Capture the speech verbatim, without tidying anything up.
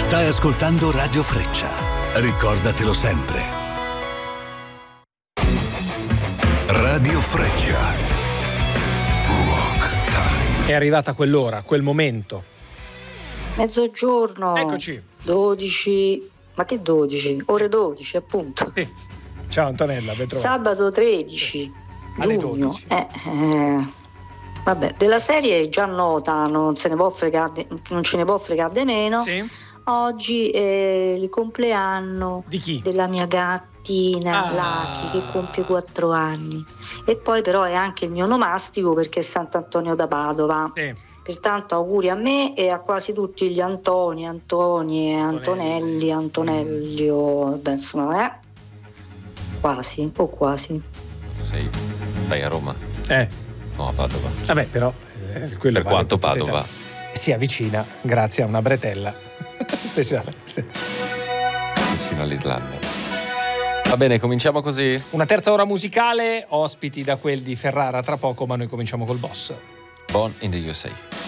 Stai ascoltando Radio Freccia. Ricordatelo sempre. Radio Freccia. Rock Time. È arrivata quell'ora, quel momento. Mezzogiorno. Eccoci. dodici. Ma che dodici? Ore dodici, appunto. Sì. Ciao Antonella, ben trovato. Sabato tredici Alle giugno. dodici. Eh, eh, vabbè, della serie è già nota, non se ne può fregare, non ce ne può fregare di meno. Sì. Oggi è il compleanno Di chi? della mia gattina Ah. Lucky, che compie quattro anni. E poi però è anche il mio onomastico perché è Sant'Antonio da Padova. Sì. Pertanto auguri a me e a quasi tutti gli Antoni, Antonie, Antonelli, Antonellio, beh, insomma, eh? Quasi, o quasi. Sei, vai a Roma? Eh, No, a Padova. vabbè, però eh, quello Per vale quanto per tutte Padova te. Si avvicina grazie a una bretella speciale. Sì. vicino all'Islanda. Va bene, cominciamo così. Una terza ora musicale, ospiti da quel di Ferrara tra poco, ma noi cominciamo col boss. Born in the U S A.